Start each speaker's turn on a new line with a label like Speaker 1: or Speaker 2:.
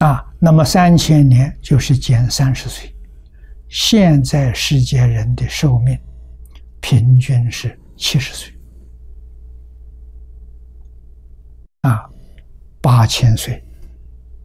Speaker 1: 那么3000年就是减30岁。现在世界人的寿命平均是70岁，8000岁